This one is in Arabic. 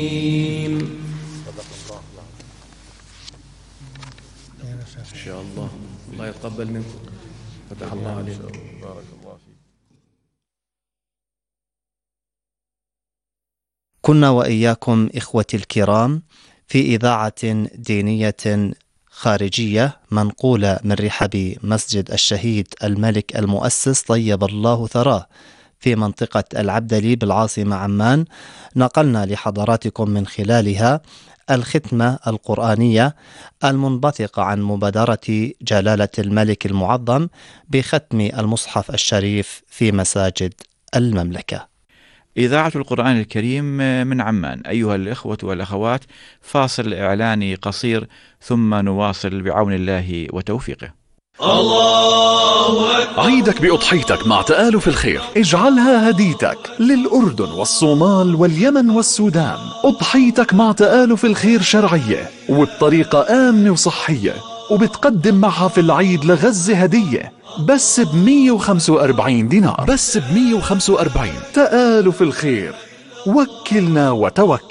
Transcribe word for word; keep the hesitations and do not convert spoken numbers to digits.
إن شاء الله. الله يتقبل منكم. فتح الله عليكم. بارك الله فيك. كنا وإياكم إخوتي الكرام في إذاعة دينية خارجية منقولة من رحاب مسجد الشهيد الملك المؤسس طيب الله ثراه في منطقة العبدلي بالعاصمة عمان. نقلنا لحضراتكم من خلالها الختمة القرآنية المنبثقة عن مبادرة جلالة الملك المعظم بختم المصحف الشريف في مساجد المملكة. إذاعة القرآن الكريم من عمان. أيها الإخوة والأخوات، فاصل إعلاني قصير ثم نواصل بعون الله وتوفيقه. الله أكبر. عيدك بأضحيتك مع تآلف الخير، اجعلها هديتك للأردن والصومال واليمن والسودان. أضحيتك مع تآلف الخير شرعية وبطريقة آمنة وصحية، وبتقدم معها في العيد لغزة هدية بس ب مية وخمسة وأربعين دينار. بس ب مية وخمسة وأربعين. تآلف الخير، وكلنا وتوكل.